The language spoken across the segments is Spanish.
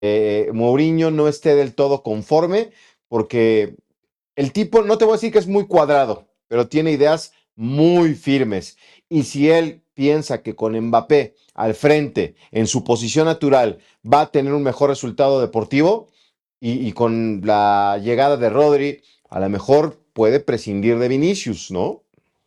Mourinho no esté del todo conforme, porque el tipo, no te voy a decir que es muy cuadrado, pero tiene ideas muy firmes. Y si él piensa que con Mbappé al frente, en su posición natural, va a tener un mejor resultado deportivo, y con la llegada de Rodri, a lo mejor puede prescindir de Vinicius, ¿no?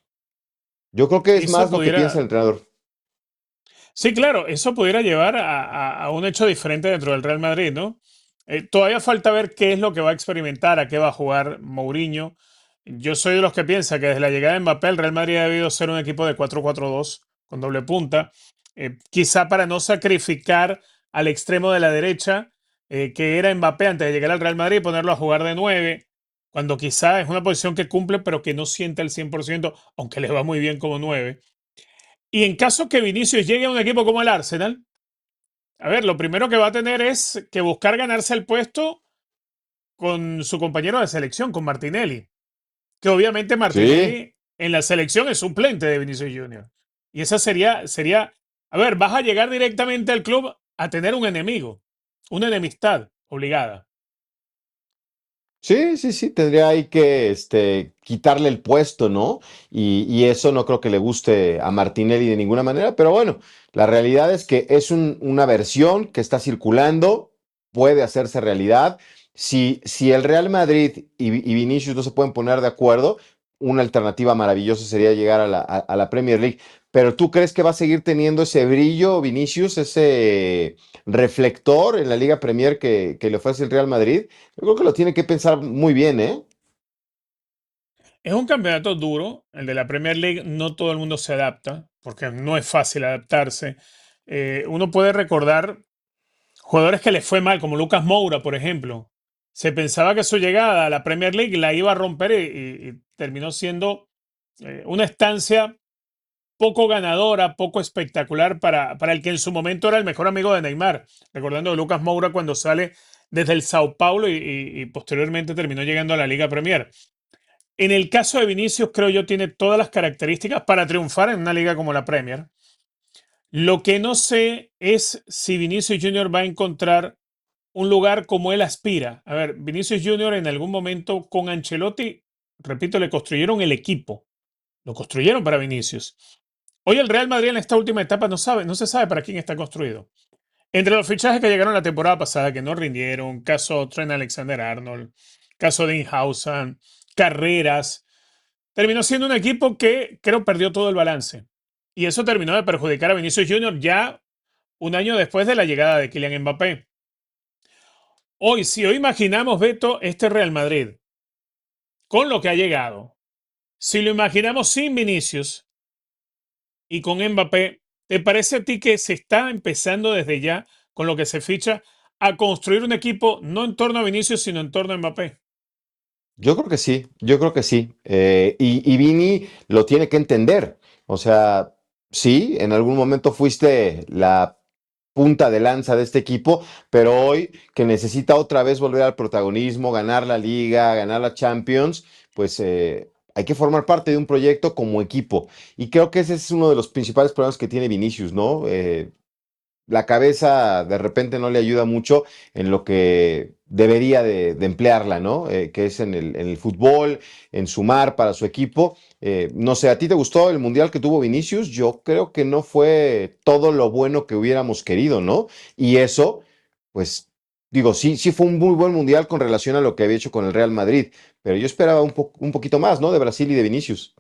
Yo creo que es Eso más lo que piensa pudiera, el entrenador. sí, claro, eso pudiera llevar a un hecho diferente dentro del Real Madrid, ¿no? Todavía falta ver qué es lo que va a experimentar, a qué va a jugar Mourinho. Yo soy de los que piensa que desde la llegada de Mbappé, el Real Madrid ha debido ser un equipo de 4-4-2 con doble punta, quizá para no sacrificar al extremo de la derecha, que era Mbappé antes de llegar al Real Madrid, y ponerlo a jugar de 9, cuando quizá es una posición que cumple, pero que no siente el 100%, aunque le va muy bien como 9. Y en caso que Vinicius llegue a un equipo como el Arsenal, a ver, lo primero que va a tener es que buscar ganarse el puesto con su compañero de selección, con Martinelli. Que obviamente Sí, Martinelli en la selección es suplente de Vinicius Junior. Y esa sería, a ver, vas a llegar directamente al club a tener un enemigo, una enemistad obligada. sí, sí, sí, tendría ahí que quitarle el puesto, ¿no? Y eso no creo que le guste a Martinelli de ninguna manera, pero bueno, la realidad es que es una versión que está circulando, puede hacerse realidad. Si el Real Madrid y Vinicius no se pueden poner de acuerdo, una alternativa maravillosa sería llegar a la Premier League. Pero ¿tú crees que va a seguir teniendo ese brillo, Vinicius, ese reflector en la Liga Premier que le ofrece el Real Madrid? Yo creo que lo tiene que pensar muy bien, ¿eh? Es un campeonato duro, el de la Premier League, no todo el mundo se adapta, porque no es fácil adaptarse. Uno puede recordar jugadores que les fue mal, como Lucas Moura, por ejemplo. Se pensaba que su llegada a la Premier League la iba a romper y terminó siendo una estancia poco ganadora, poco espectacular para el que en su momento era el mejor amigo de Neymar. Recordando a Lucas Moura cuando sale desde el Sao Paulo y posteriormente terminó llegando a la Liga Premier. En el caso de Vinicius, creo yo, tiene todas las características para triunfar en una liga como la Premier. Lo que no sé es si Vinicius Junior va a encontrar un lugar como él aspira. A ver, Vinicius Junior en algún momento con Ancelotti, repito, le construyeron el equipo. Lo construyeron para Vinicius. Hoy el Real Madrid en esta última etapa no se sabe para quién está construido. Entre los fichajes que llegaron la temporada pasada que no rindieron, caso Trent Alexander-Arnold, caso de Inhausen, Carreras, terminó siendo un equipo que creo perdió todo el balance. Y eso terminó de perjudicar a Vinicius Junior ya un año después de la llegada de Kylian Mbappé. Hoy, si hoy imaginamos, Beto, este Real Madrid, con lo que ha llegado, si lo imaginamos sin Vinicius y con Mbappé, ¿te parece a ti que se está empezando desde ya, con lo que se ficha, a construir un equipo no en torno a Vinicius, sino en torno a Mbappé? Yo creo que sí, yo creo que sí. Y Vini lo tiene que entender. O sea, sí, en algún momento fuiste la punta de lanza de este equipo, pero hoy que necesita otra vez volver al protagonismo, ganar la liga, ganar la Champions, pues hay que formar parte de un proyecto como equipo. Y creo que ese es uno de los principales problemas que tiene Vinicius, ¿no? La cabeza de repente no le ayuda mucho en lo que debería de emplearla, ¿no? Que es en el fútbol, en sumar para su equipo. No sé, ¿a ti te gustó el mundial que tuvo Vinicius? Yo creo que no fue todo lo bueno que hubiéramos querido, ¿no? Y eso, pues, digo, sí, sí fue un muy buen mundial con relación a lo que había hecho con el Real Madrid, pero yo esperaba un poquito más, ¿no? De Brasil y de Vinicius.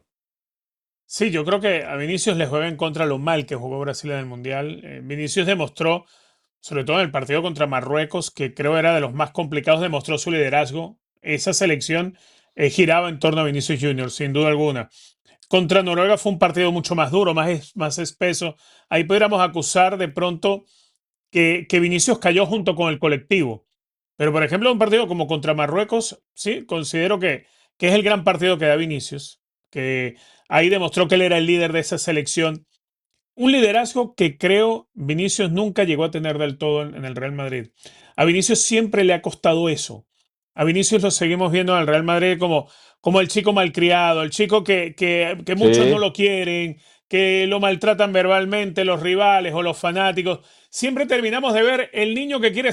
Sí, yo creo que a Vinicius le juega en contra lo mal que jugó Brasil en el Mundial. Vinicius demostró, sobre todo en el partido contra Marruecos, que creo era de los más complicados, demostró su liderazgo. Esa selección giraba en torno a Vinicius Junior, sin duda alguna. Contra Noruega fue un partido mucho más duro, más espeso. Ahí pudiéramos acusar de pronto que Vinicius cayó junto con el colectivo. Pero, por ejemplo, un partido como contra Marruecos, sí, considero que es el gran partido que da Vinicius, que ahí demostró que él era el líder de esa selección. Un liderazgo que creo Vinicius nunca llegó a tener del todo en el Real Madrid. A Vinicius siempre le ha costado eso. A Vinicius lo seguimos viendo en el Real Madrid como el chico malcriado, el chico que muchos no Sí, lo quieren, que lo maltratan verbalmente los rivales o los fanáticos. Siempre terminamos de ver el niño que quiere ser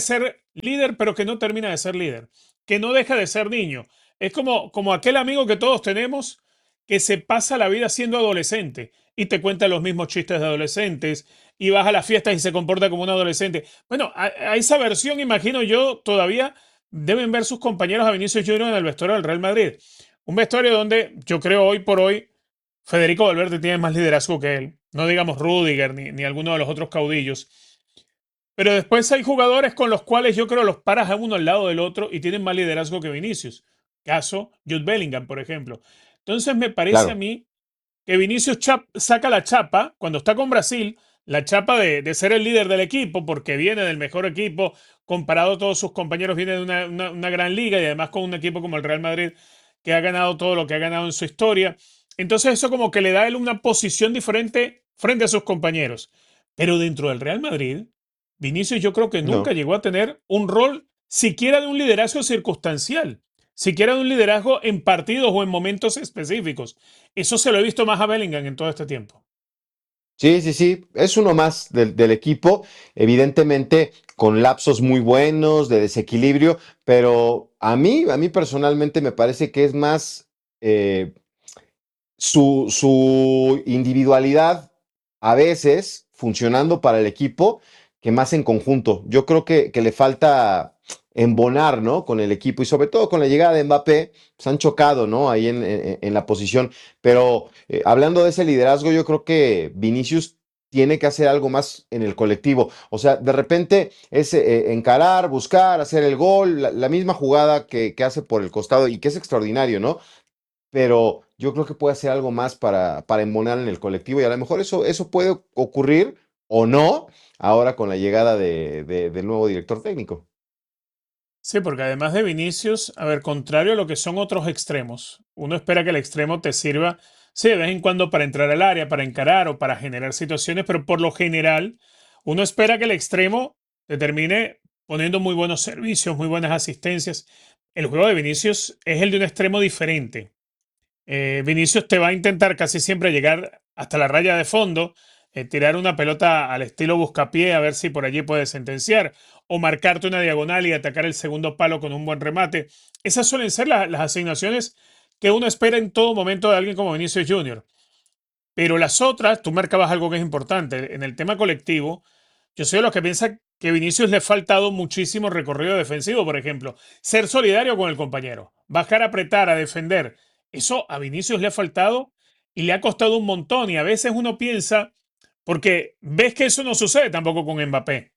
líder, pero que no termina de ser líder, que no deja de ser niño. Es como aquel amigo que todos tenemos que se pasa la vida siendo adolescente y te cuenta los mismos chistes de adolescentes y vas a las fiestas y se comporta como un adolescente. Bueno, a esa versión, imagino yo, todavía deben ver sus compañeros a Vinicius Junior en el vestuario del Real Madrid. Un vestuario donde yo creo hoy por hoy Federico Valverde tiene más liderazgo que él. No digamos Rudiger ni alguno de los otros caudillos. Pero después hay jugadores con los cuales yo creo los paras a uno al lado del otro y tienen más liderazgo que Vinicius. Caso Jude Bellingham, por ejemplo. Entonces me parece a Claro, mí que Vinicius saca la chapa cuando está con Brasil, la chapa de ser el líder del equipo, porque viene del mejor equipo, comparado a todos sus compañeros, viene de una gran liga y además con un equipo como el Real Madrid que ha ganado todo lo que ha ganado en su historia. Entonces eso como que le da a él una posición diferente frente a sus compañeros. Pero dentro del Real Madrid, Vinicius yo creo que nunca no. llegó a tener un rol siquiera de un liderazgo circunstancial, siquiera de un liderazgo en partidos o en momentos específicos. Eso se lo he visto más a Bellingham en todo este tiempo. Sí, sí, sí, es uno más del equipo, evidentemente con lapsos muy buenos de desequilibrio, pero a mí personalmente me parece que es más eh, su individualidad a veces funcionando para el equipo que más en conjunto. Yo creo que le falta embonar, ¿no? Con el equipo y sobre todo con la llegada de Mbappé, se han chocado, ¿no? Ahí en la posición. Pero hablando de ese liderazgo, yo creo que Vinicius tiene que hacer algo más en el colectivo. O sea, de repente es encarar, buscar, hacer el gol, la misma jugada que hace por el costado y que es extraordinario, ¿no? Pero yo creo que puede hacer algo más para embonar en el colectivo y a lo mejor eso puede ocurrir o no ahora con la llegada del nuevo director técnico. Sí, porque además de Vinicius, a ver, contrario a lo que son otros extremos, uno espera que el extremo te sirva, sí, de vez en cuando para entrar al área, para encarar o para generar situaciones, pero por lo general, uno espera que el extremo te termine poniendo muy buenos servicios, muy buenas asistencias. El juego de Vinicius es el de un extremo diferente. Vinicius te va a intentar casi siempre llegar hasta la raya de fondo, tirar una pelota al estilo buscapié a ver si por allí puede sentenciar, o marcarte una diagonal y atacar el segundo palo con un buen remate. Esas suelen ser las asignaciones que uno espera en todo momento de alguien como Vinicius Junior. Pero las otras, tú marcabas algo que es importante. En el tema colectivo, yo soy de los que piensa que Vinicius le ha faltado muchísimo recorrido defensivo, por ejemplo. Ser solidario con el compañero, bajar a apretar, a defender. Eso a Vinicius le ha faltado y le ha costado un montón. Y a veces uno piensa, porque ves que eso no sucede tampoco con Mbappé.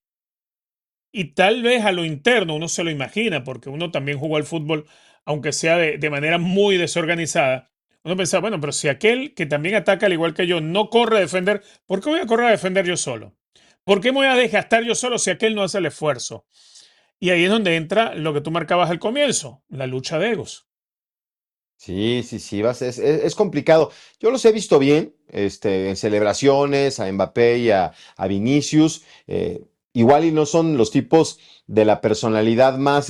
Y tal vez a lo interno uno se lo imagina, porque uno también jugó al fútbol, aunque sea de manera muy desorganizada. Uno pensaba, bueno, pero si aquel que también ataca al igual que yo no corre a defender, ¿por qué voy a correr a defender yo solo? ¿Por qué me voy a desgastar yo solo si aquel no hace el esfuerzo? Y ahí es donde entra lo que tú marcabas al comienzo, la lucha de egos. Sí, sí, sí, es complicado. Yo los he visto bien, en celebraciones, a Mbappé y a Vinicius. Igual y no son los tipos de la personalidad más,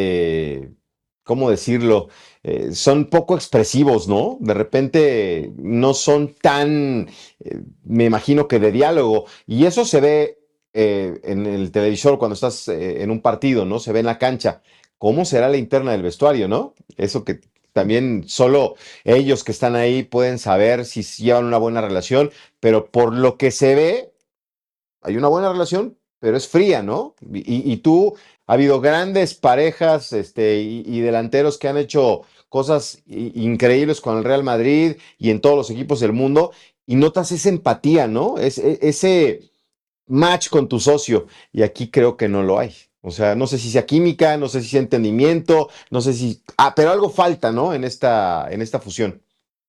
¿cómo decirlo? Son poco expresivos, ¿no? De repente no son tan, me imagino que de diálogo. Y eso se ve en el televisor cuando estás en un partido, ¿no? Se ve en la cancha. ¿Cómo será la interna del vestuario, no? Eso que también solo ellos que están ahí pueden saber si llevan una buena relación, pero por lo que se ve, hay una buena relación, pero es fría, ¿no? Y tú, ha habido grandes parejas y delanteros que han hecho cosas increíbles con el Real Madrid y en todos los equipos del mundo, y notas esa empatía, ¿no? Ese match con tu socio, y aquí creo que no lo hay. O sea, no sé si sea química, no sé si sea entendimiento, no sé si... Ah, pero algo falta, ¿no? En esta fusión.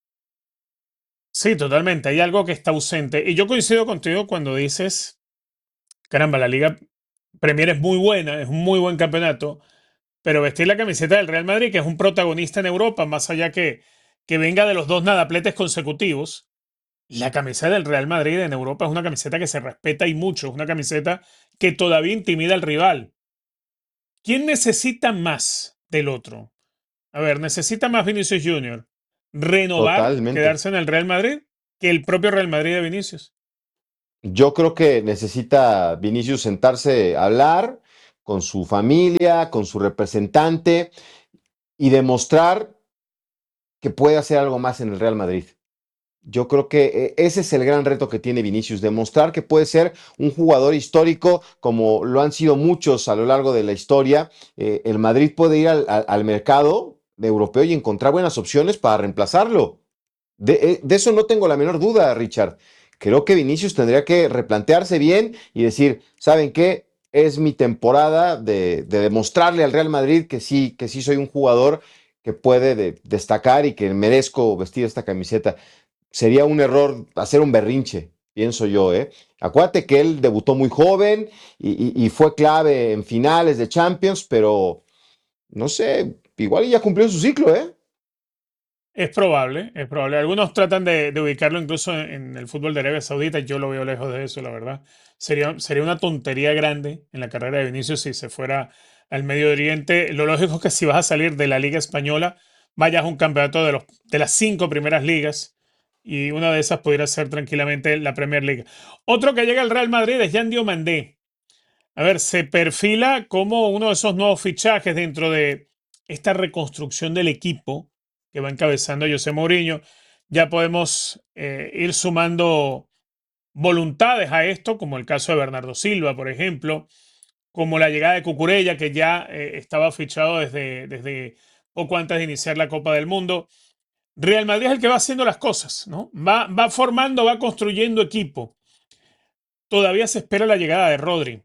Sí, totalmente. Hay algo que está ausente. Y yo coincido contigo cuando dices, caramba, la Liga Premier es muy buena, es un muy buen campeonato, pero vestir la camiseta del Real Madrid, que es un protagonista en Europa, más allá que venga de los dos nadapletes consecutivos, la camiseta del Real Madrid en Europa es una camiseta que se respeta y mucho, es una camiseta que todavía intimida al rival. ¿Quién necesita más del otro? A ver, ¿necesita más Vinicius Junior renovar, Totalmente. quedarse en el Real Madrid, que el propio Real Madrid de Vinicius? Yo creo que necesita Vinicius sentarse a hablar con su familia, con su representante y demostrar que puede hacer algo más en el Real Madrid. Yo creo que ese es el gran reto que tiene Vinicius, demostrar que puede ser un jugador histórico como lo han sido muchos a lo largo de la historia. El Madrid puede ir al mercado europeo y encontrar buenas opciones para reemplazarlo. De eso no tengo la menor duda, Richard. Creo que Vinicius tendría que replantearse bien y decir, ¿saben qué? Es mi temporada de demostrarle al Real Madrid que sí soy un jugador que puede destacar y que merezco vestir esta camiseta. Sería un error hacer un berrinche, pienso yo, ¿eh? Acuérdate que él debutó muy joven y fue clave en finales de Champions, pero no sé, igual ya cumplió su ciclo, ¿eh? Es probable, es probable. Algunos tratan de ubicarlo incluso en el fútbol de Arabia Saudita. Yo lo veo lejos de eso, la verdad. Sería una tontería grande en la carrera de Vinicius si se fuera al Medio Oriente. Lo lógico es que si vas a salir de la Liga Española, vayas a un campeonato de las 5 primeras ligas y una de esas pudiera ser tranquilamente la Premier League. Otro que llega al Real Madrid es Yan Diomandé. A ver, se perfila como uno de esos nuevos fichajes dentro de esta reconstrucción del equipo que va encabezando José Mourinho. Ya podemos ir sumando voluntades a esto, como el caso de Bernardo Silva, por ejemplo, como la llegada de Cucurella, que ya estaba fichado desde poco antes de iniciar la Copa del Mundo. Real Madrid es el que va haciendo las cosas, ¿no? Va formando, va construyendo equipo. Todavía se espera la llegada de Rodri.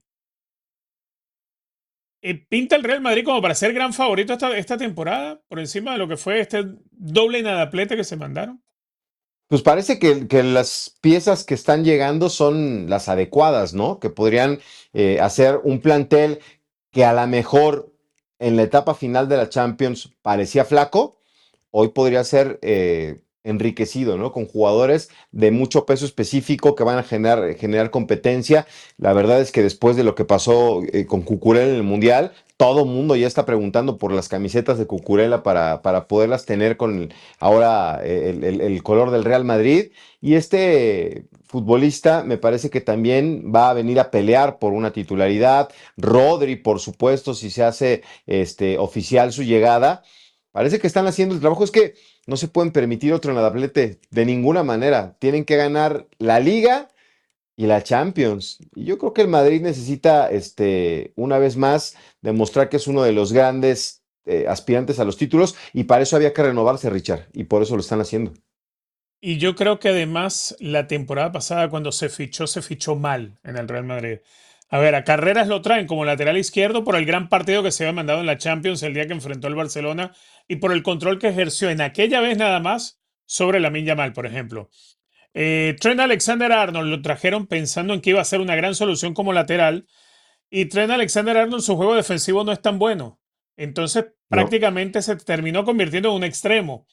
¿Pinta el Real Madrid como para ser gran favorito esta temporada? Por encima de lo que fue este doble nadaplete que se mandaron. Pues parece que las piezas que están llegando son las adecuadas, ¿no? Que podrían hacer un plantel que a lo mejor en la etapa final de la Champions parecía flaco, hoy podría ser enriquecido, ¿no? Con jugadores de mucho peso específico que van a generar competencia. La verdad es que después de lo que pasó con Cucurella en el Mundial, todo el mundo ya está preguntando por las camisetas de Cucurella para poderlas tener con ahora el color del Real Madrid. Y este futbolista me parece que también va a venir a pelear por una titularidad. Rodri, por supuesto, si se hace oficial su llegada. Parece que están haciendo el trabajo. Es que no se pueden permitir otro nadaplete de ninguna manera. Tienen que ganar la Liga y la Champions. Y yo creo que el Madrid necesita, una vez más, demostrar que es uno de los grandes aspirantes a los títulos. Y para eso había que renovarse, Richard. Y por eso lo están haciendo. Y yo creo que además la temporada pasada cuando se fichó mal en el Real Madrid. A ver, a Carreras lo traen como lateral izquierdo por el gran partido que se había mandado en la Champions el día que enfrentó al Barcelona y por el control que ejerció en aquella vez nada más sobre Lamine Yamal, por ejemplo. Trent Alexander-Arnold lo trajeron pensando en que iba a ser una gran solución como lateral y Trent Alexander-Arnold su juego defensivo no es tan bueno. Entonces ¿No? prácticamente se terminó convirtiendo en un extremo.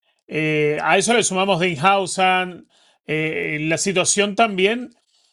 A eso le sumamos Dinhausen, la situación también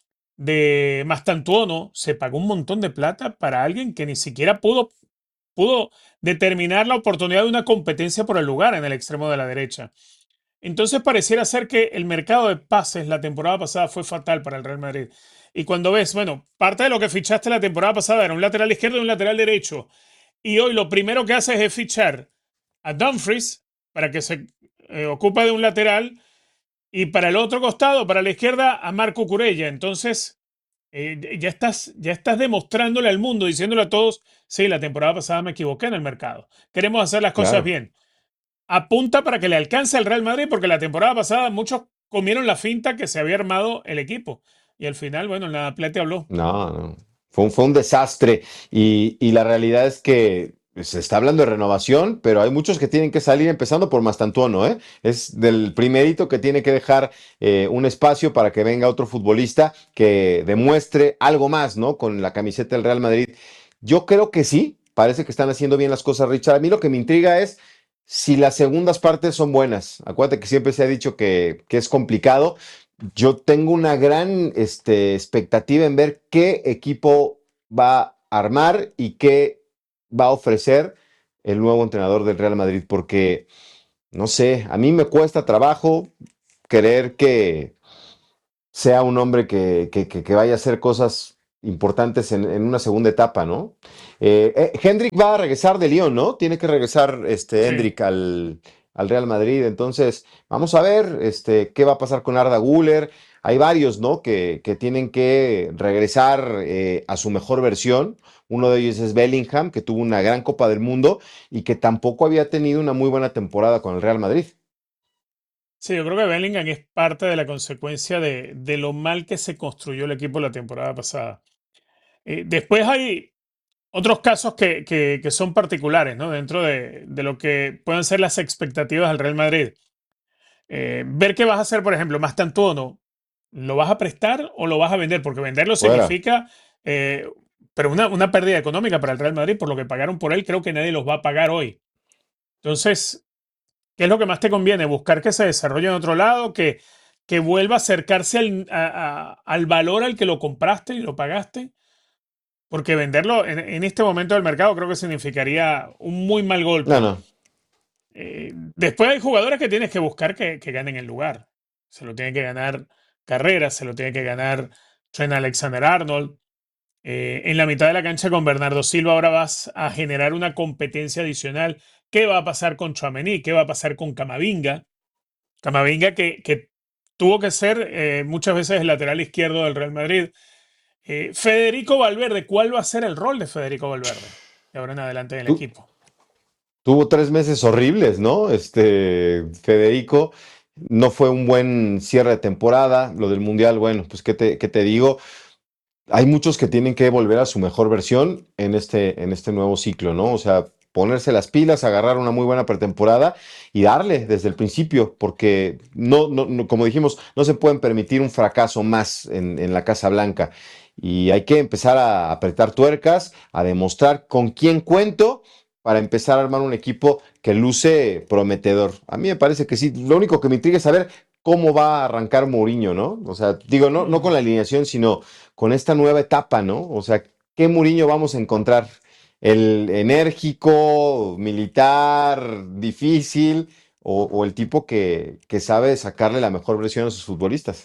de Mastantuono, se pagó un montón de plata para alguien que ni siquiera pudo determinar la oportunidad de una competencia por el lugar en el extremo de la derecha. Entonces pareciera ser que el mercado de pases la temporada pasada fue fatal para el Real Madrid. Y cuando ves, bueno, parte de lo que fichaste la temporada pasada era un lateral izquierdo y un lateral derecho. Y hoy lo primero que haces es fichar a Dumfries para que se ocupe de un lateral y para el otro costado, para la izquierda, a Marco Curella. Entonces, ya estás demostrándole al mundo, diciéndole a todos, sí, la temporada pasada me equivoqué en el mercado. Queremos hacer las cosas Claro. bien. Apunta para que le alcance al Real Madrid, porque la temporada pasada muchos comieron la finta que se había armado el equipo. Y al final, bueno, la Plate habló. No, no. Fue un desastre. Y la realidad es que se está hablando de renovación, pero hay muchos que tienen que salir empezando por Mastantuono, ¿eh? Es del primerito que tiene que dejar un espacio para que venga otro futbolista que demuestre algo más, ¿no? Con la camiseta del Real Madrid. Yo creo que sí, parece que están haciendo bien las cosas, Richard. A mí lo que me intriga es si las segundas partes son buenas. Acuérdate que siempre se ha dicho que es complicado. Yo tengo una gran expectativa en ver qué equipo va a armar y qué va a ofrecer el nuevo entrenador del Real Madrid, porque, no sé, a mí me cuesta trabajo creer que sea un hombre que vaya a hacer cosas importantes en una segunda etapa, ¿no? Hendrik va a regresar de Lyon, ¿no? Tiene que regresar Sí. Hendrik al Real Madrid. Entonces, vamos a ver qué va a pasar con Arda Güler. Hay varios, ¿no? Que tienen que regresar a su mejor versión. Uno de ellos es Bellingham, que tuvo una gran Copa del Mundo y que tampoco había tenido una muy buena temporada con el Real Madrid. Sí, yo creo que Bellingham es parte de la consecuencia de lo mal que se construyó el equipo la temporada pasada. Después hay otros casos que son particulares, ¿no? Dentro de lo que pueden ser las expectativas del Real Madrid. Ver qué vas a hacer, por ejemplo, más Mastantuono, ¿lo vas a prestar o lo vas a vender? Porque venderlo Fuera. significa, eh, pero una pérdida económica para el Real Madrid, por lo que pagaron por él, creo que nadie los va a pagar hoy. Entonces, ¿qué es lo que más te conviene? Buscar que se desarrolle en otro lado, que vuelva a acercarse al valor al que lo compraste y lo pagaste, porque venderlo en este momento del mercado creo que significaría un muy mal No, golpe. no. Después hay jugadores que tienes que buscar que ganen el lugar. Se lo tiene que ganar Carreras, se lo tiene que ganar Trent Alexander-Arnold. En la mitad de la cancha con Bernardo Silva ahora vas a generar una competencia adicional. ¿Qué va a pasar con Tchouaméni? ¿Qué va a pasar con Camavinga? Camavinga que tuvo que ser muchas veces el lateral izquierdo del Real Madrid. Federico Valverde, ¿cuál va a ser el rol de Federico Valverde de ahora en adelante en el Tú, equipo? tuvo 3 meses horribles, ¿no? Federico no fue un buen cierre de temporada. Lo del Mundial, bueno, pues qué te digo. Hay muchos que tienen que volver a su mejor versión en este nuevo ciclo, ¿no? O sea, ponerse las pilas, agarrar una muy buena pretemporada y darle desde el principio, porque como dijimos, no se pueden permitir un fracaso más en la Casa Blanca. Y hay que empezar a apretar tuercas, a demostrar con quién cuento para empezar a armar un equipo que luce prometedor. A mí me parece que sí. Lo único que me intriga es saber cómo va a arrancar Mourinho, ¿no? O sea, digo, no con Mm. la alineación, sino con esta nueva etapa, ¿no? O sea, ¿qué Mourinho vamos a encontrar? ¿El enérgico, militar, difícil o el tipo que sabe sacarle la mejor versión a sus futbolistas?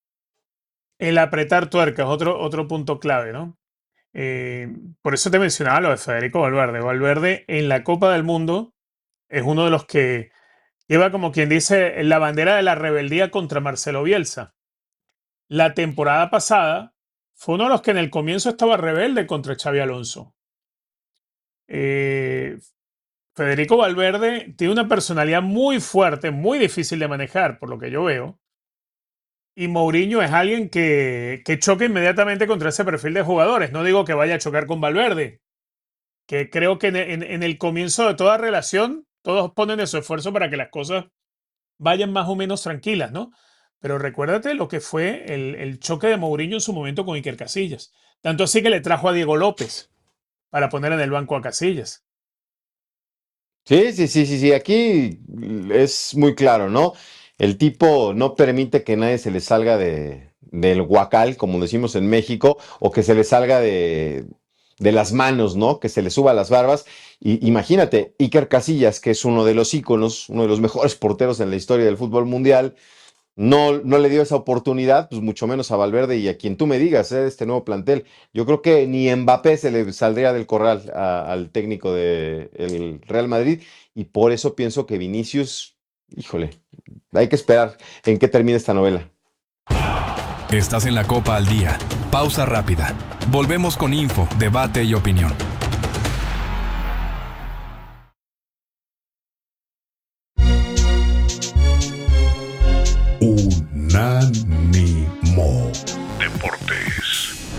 El apretar tuercas, otro punto clave, ¿no? Eh, por eso te mencionaba lo de Federico Valverde. Valverde en la Copa del Mundo es uno de los que lleva, como quien dice, la bandera de la rebeldía contra Marcelo Bielsa. La temporada pasada fue uno de los que en el comienzo estaba rebelde contra Xavi Alonso. Eh, Federico Valverde tiene una personalidad muy fuerte, muy difícil de manejar, por lo que yo veo. Y Mourinho es alguien que choca inmediatamente contra ese perfil de jugadores. No digo que vaya a chocar con Valverde, que creo que en el comienzo de toda relación todos ponen de su esfuerzo para que las cosas vayan más o menos tranquilas, ¿no? Pero recuérdate lo que fue el choque de Mourinho en su momento con Iker Casillas. Tanto así que le trajo a Diego López para poner en el banco a Casillas. Sí, sí, sí, sí, sí. Aquí es muy claro, ¿no? El tipo no permite que nadie se le salga del guacal, como decimos en México, o que se le salga de las manos, ¿no? Que se le suba a las barbas. Y imagínate, Iker Casillas, que es uno de los íconos, uno de los mejores porteros en la historia del fútbol mundial, no le dio esa oportunidad, pues mucho menos a Valverde y a quien tú me digas, este nuevo plantel. Yo creo que ni Mbappé se le saldría del corral al técnico del Real Madrid y por eso pienso que Vinicius, híjole, hay que esperar en qué termina esta novela. Estás en la Copa al Día. Pausa rápida. Volvemos con info, debate y opinión. Unánimo.